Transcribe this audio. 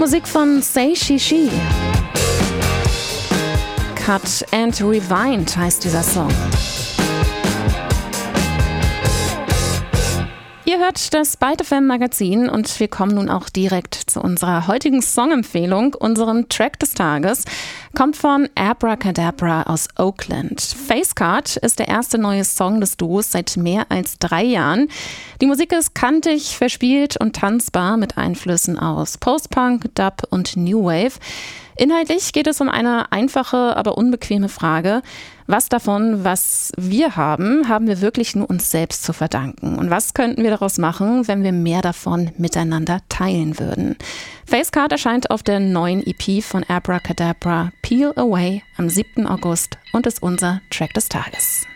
Musik von Say She She. Cut and Rewind heißt dieser Song. Ihr hört das Byte FM Magazin und wir kommen nun auch direkt zu unserer heutigen Songempfehlung. Unseren Track des Tages kommt von Abracadabra aus Oakland. Facecard ist der erste neue Song des Duos seit mehr als 3 Jahren. Die Musik ist kantig, verspielt und tanzbar mit Einflüssen aus Post-Punk, Dub und New Wave. Inhaltlich geht es um eine einfache, aber unbequeme Frage. Was davon, was wir haben, haben wir wirklich nur uns selbst zu verdanken? Und was könnten wir daraus machen, wenn wir mehr davon miteinander teilen würden? Facecard erscheint auf der neuen EP von Abracadabra, Peel Away, am 7. August und ist unser Track des Tages.